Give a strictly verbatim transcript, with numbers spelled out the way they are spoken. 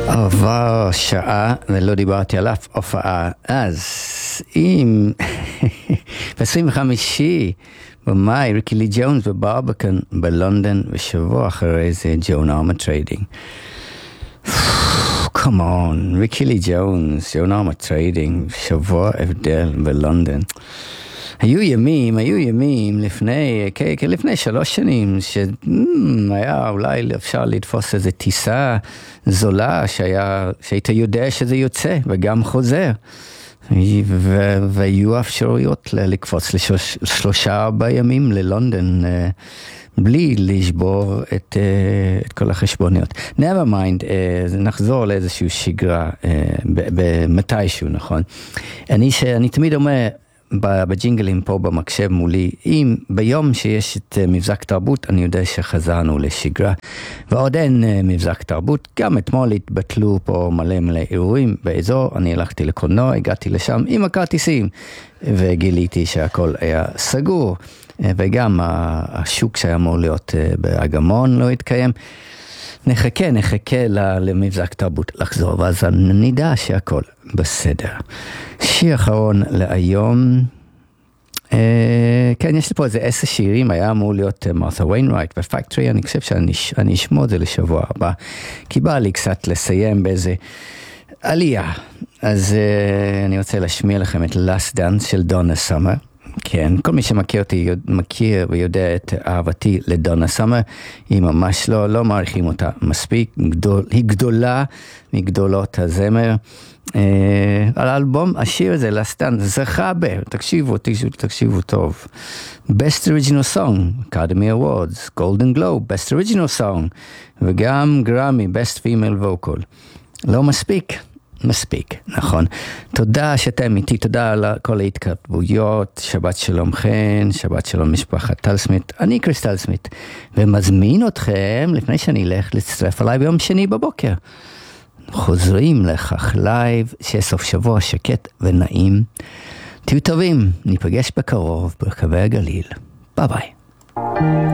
עבר שעה ולא דיברתי על אף הופעה. אז אם ב-עשרים וחמישה במאי ריקי לי ג'ונס בברבקן בלונדון, ושבוע אחרי זה ג'ון ארמה טריידינג. come on, ריקי לי ג'ונס, ג'ון ארמה טריידינג, שבוע הבדל בלונדון. היו ימים, היו ימים לפני, לפני שלוש שנים, שהיה אולי אפשר לתפוס איזו טיסה זולה, שהיה, שהיית יודע שזה יוצא וגם חוזר. והיו אפשרויות לקפוץ לשלושה ארבע ימים ללונדון, בלי לשבור את, את כל החשבוניות. never mind, נחזור לאיזושהי שגרה במתישהו, נכון? אני, שאני תמיד אומר, בג'ינגלים פה במקשב מולי, אם ביום שיש את מבזק תרבות, אני יודע שחזרנו לשגרה, ועוד אין מבזק תרבות. גם אתמול התבטלו פה מלא מלא אירועים באזור, אני הלכתי לקולנוע, הגעתי לשם עם הכרטיסים, וגיליתי שהכל היה סגור, וגם השוק שהיה אמור להיות באגמון לא התקיים. נחכה, נחכה למבזק תרבות לחזור, ואז נדע שהכל בסדר. שיר אחרון להיום, אה, כן, יש לי פה איזה עשר שירים, היה אמור להיות מרת'ה ויינרייט בפקטורי, אני חושב שאני אשמור את זה לשבוע הבא, כי בא לי קצת לסיים באיזה עלייה. אז אה, אני רוצה להשמיע לכם את Last Dance של דונה סאמר. כן, כל מי שמכיר אותי מכיר ויודע את אהבתי לדונה סאמר, היא ממש לא, לא מעריכים אותה מספיק, גדול, היא גדולה מגדולות הזמר. אה, על האלבום, השיר הזה, לסטן, זכה ב, תקשיבו, תקשיבו, תקשיבו טוב. Best Original Song, Academy Awards, Golden Globe, Best Original Song, וגם גרמי, Best Female Vocal. לא מספיק. מספיק, נכון. תודה שאתם איתי, תודה על כל ההתכתבויות, שבת שלום חן, שבת שלום משפחת טלסמית, אני קריס טלסמית, ומזמין אתכם, לפני שאני אלך, להצטרף עליי ביום שני בבוקר. חוזרים לכך לייב, שיהיה סוף שבוע שקט ונעים. תהיו טובים, ניפגש בקרוב, ברחבי הגליל. ביי ביי.